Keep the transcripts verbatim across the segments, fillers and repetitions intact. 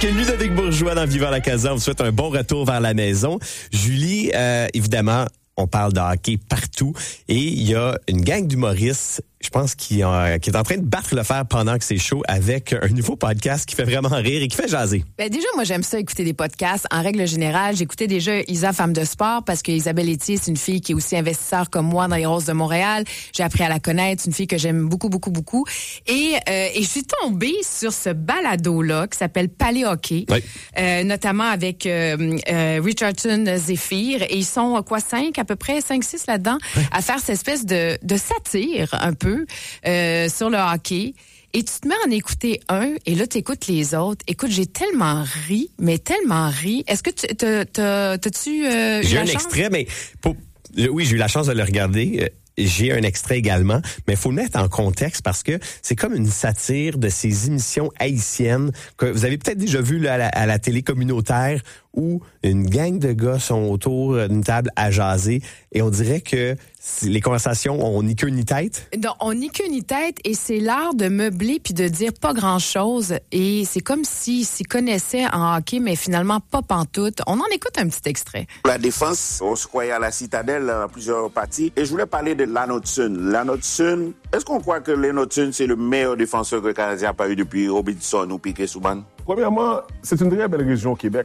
Ludovic Bourgeois dans Vivant la Casa. On vous souhaite un bon retour vers la maison. Julie, euh, évidemment, on parle de hockey partout et il y a une gang d'humoristes, je pense, qui, euh, qui est en train de battre le fer pendant que c'est chaud avec un nouveau podcast qui fait vraiment rire et qui fait jaser. Ben déjà, moi, j'aime ça écouter des podcasts. En règle générale, j'écoutais déjà Isa, femme de sport, parce que Isabelle Etier, c'est une fille qui est aussi investisseur comme moi dans les Roses de Montréal. J'ai appris à la connaître. C'est une fille que j'aime beaucoup, beaucoup, beaucoup. Et, euh, et je suis tombée sur ce balado-là qui s'appelle Palais Hockey, oui. euh, notamment avec euh, euh, Richardson Zephyr. Et ils sont, quoi, cinq, à peu près, cinq, six là-dedans, oui. à faire cette espèce de, de satire, un peu, Euh, sur le hockey. Et tu te mets à en écouter un, et là, tu écoutes les autres. Écoute, j'ai tellement ri, mais tellement ri. Est-ce que tu t'as, t'as, t'as-tu euh, J'ai eu un la extrait, chance? mais pour, oui, j'ai eu la chance de le regarder. J'ai un extrait également, mais il faut le mettre en contexte parce que c'est comme une satire de ces émissions haïtiennes que vous avez peut-être déjà vu là, à, la, à la télé communautaire où une gang de gars sont autour d'une table à jaser et on dirait que les conversations ont ni queue ni tête. Non, on ni queue ni tête et c'est l'art de meubler puis de dire pas grand-chose et c'est comme s'ils s'y connaissaient en hockey mais finalement pas pantoute. On en écoute un petit extrait. La défense, on se croyait à la citadelle à plusieurs parties et je voulais parler de Lennart Sun. Lennart Sun, est-ce qu'on croit que Lennart Sun c'est le meilleur défenseur que le Canadien a pas eu depuis Robinson ou Piquet-Souban? Premièrement, c'est une très belle région au Québec.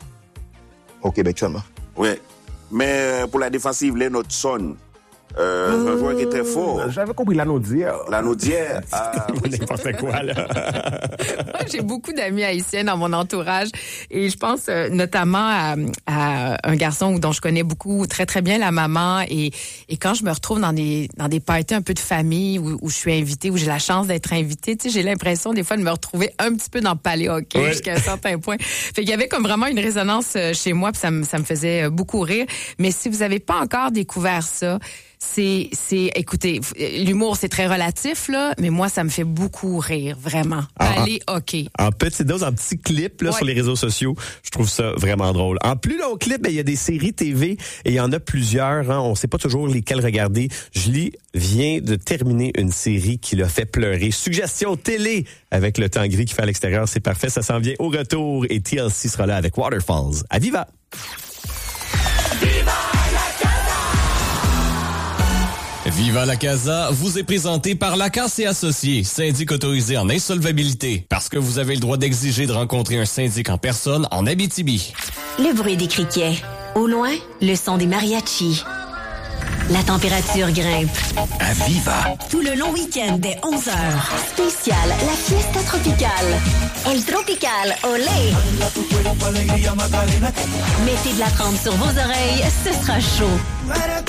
Au Québec seulement. Oui. Mais pour la défensive, Lennart Sun, euh, euh, un joueur qui est très fort. J'avais compris l'Anaudière. L'Anaudière. Ah, n'importe quoi, là. Moi, j'ai beaucoup d'amis haïtiens dans mon entourage et je pense euh, notamment à, à un garçon dont je connais beaucoup, très, très bien la maman et, et quand je me retrouve dans des, dans des parties un peu de famille où, où je suis invitée, où j'ai la chance d'être invitée, tu sais, j'ai l'impression des fois de me retrouver un petit peu dans le palais hockey oui. jusqu'à un certain point. Fait qu'il y avait comme vraiment une résonance chez moi puis ça me, ça me faisait beaucoup rire. Mais si vous avez pas encore découvert ça, C'est, c'est, écoutez, l'humour, c'est très relatif, là, mais moi, ça me fait beaucoup rire, vraiment. Allez, OK. En petite dose, en petit clip, là, ouais. sur les réseaux sociaux, je trouve ça vraiment drôle. En plus long clip, ben, il y a des séries T V et il y en a plusieurs, hein, on sait pas toujours lesquelles regarder. Julie vient de terminer une série qui l'a fait pleurer. Suggestion télé avec le temps gris qui fait à l'extérieur, c'est parfait, ça s'en vient au retour et T L C sera là avec Waterfalls. À Viva! Viva! Viva la Casa vous est présenté par Lacasse et Associés, syndic autorisé en insolvabilité. Parce que vous avez le droit d'exiger de rencontrer un syndic en personne en Abitibi. Le bruit des criquets. Au loin, le son des mariachis. La température grimpe. À Viva. Tout le long week-end dès onze heures. Spécial, la fiesta tropicale. El Tropical, olé! Mettez de la trempe sur vos oreilles, ce sera chaud.